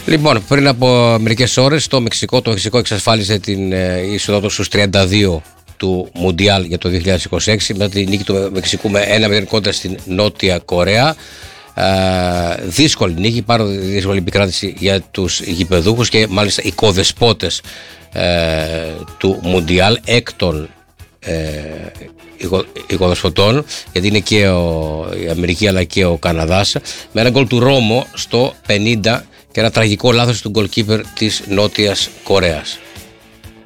Λοιπόν, πριν από μερικές ώρες το Μεξικό εξασφάλισε την είσοδο στους 32 του Μουντιάλ για το 2026 μετά τη νίκη του Μεξικού με 1-0 κόντρα στην Νότια Κορέα. Δύσκολη νίκη, πάρα δύσκολη επικράτηση για τους γηπεδούχους και μάλιστα οι κοδεσπότες του Μουντιάλ, έκτον οικοδεσποτών, γιατί είναι και η Αμερική αλλά και ο Καναδάς, με ένα γκολ του Ρόμο στο 50 και ένα τραγικό λάθος του goalkeeper της Νότιας Κορέας.